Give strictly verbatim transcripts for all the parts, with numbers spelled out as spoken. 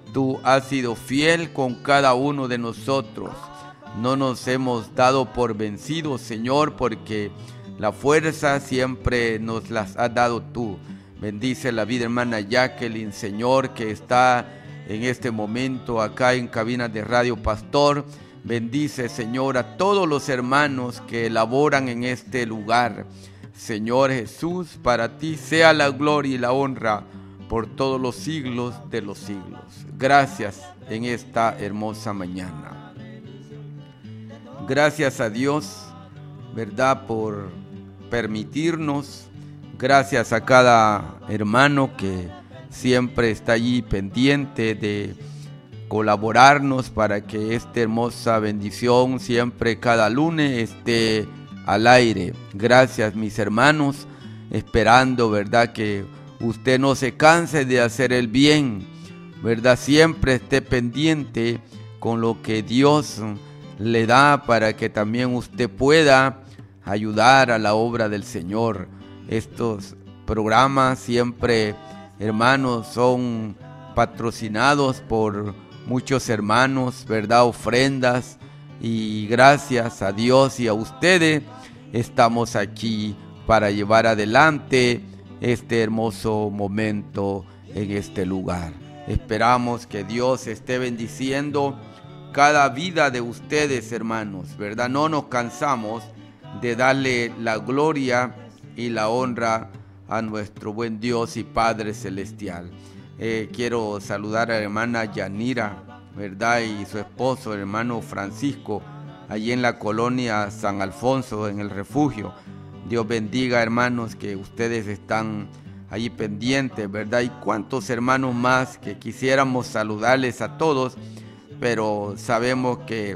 tú has sido fiel con cada uno de nosotros. No nos hemos dado por vencidos, Señor, porque la fuerza siempre nos las has dado tú. Bendice la vida, hermana Jacqueline, Señor, que está en este momento acá en cabina de Radio Pastor. Bendice, Señor, a todos los hermanos que laboran en este lugar. Señor Jesús, para ti sea la gloria y la honra por todos los siglos de los siglos. Gracias en esta hermosa mañana. Gracias a Dios, ¿verdad?, por permitirnos. Gracias a cada hermano que siempre está allí pendiente de colaborarnos para que esta hermosa bendición siempre cada lunes esté al aire. Gracias, mis hermanos, esperando, ¿verdad?, que usted no se canse de hacer el bien, ¿verdad? Siempre esté pendiente con lo que Dios le da para que también usted pueda ayudar a la obra del Señor. Estos programas siempre, hermanos, son patrocinados por muchos hermanos, ¿verdad? Ofrendas, y gracias a Dios y a ustedes estamos aquí para llevar adelante este hermoso momento en este lugar. Esperamos que Dios esté bendiciendo cada vida de ustedes, hermanos, ¿verdad? No nos cansamos de darle la gloria y la honra a nuestro buen Dios y Padre Celestial. Eh, quiero saludar a la hermana Yanira, ¿verdad?, y su esposo, el hermano Francisco, allí en la colonia San Alfonso, en el refugio. Dios bendiga, hermanos, que ustedes están allí pendientes, ¿verdad? Y cuántos hermanos más que quisiéramos saludarles a todos, pero sabemos que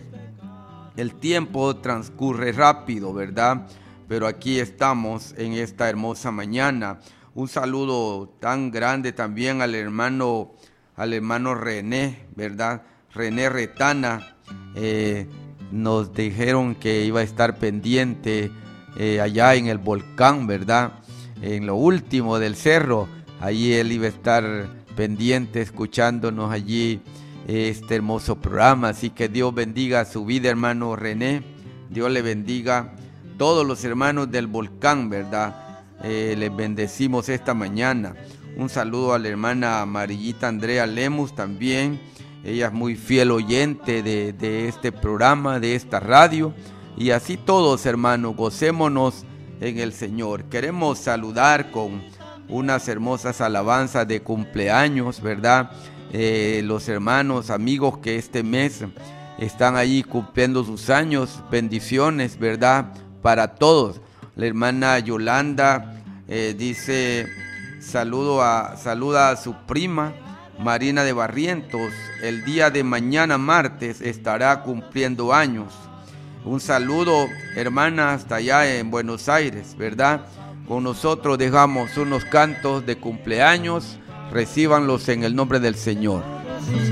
el tiempo transcurre rápido, ¿verdad? Pero aquí estamos en esta hermosa mañana. Un saludo tan grande también al hermano, al hermano René, ¿verdad? René Retana. Eh, nos dijeron que iba a estar pendiente eh, allá en el volcán, ¿verdad? En lo último del cerro. Allí él iba a estar pendiente, escuchándonos allí este hermoso programa. Así que Dios bendiga su vida, hermano René. Dios le bendiga todos los hermanos del volcán, ¿verdad? Eh, les bendecimos esta mañana. Un saludo a la hermana Amarillita Andrea Lemus también. Ella es muy fiel oyente de, de este programa, de esta radio. Y así todos, hermanos, gocémonos en el Señor. Queremos saludar con unas hermosas alabanzas de cumpleaños, ¿verdad? Eh, los hermanos, amigos que este mes están ahí cumpliendo sus años. Bendiciones, ¿verdad?, para todos. La hermana Yolanda eh, dice, saludo a, saluda a su prima Marina de Barrientos. El día de mañana, martes, estará cumpliendo años. Un saludo, hermana, hasta allá en Buenos Aires, ¿verdad? Con nosotros dejamos unos cantos de cumpleaños. Recíbanlos en el nombre del Señor.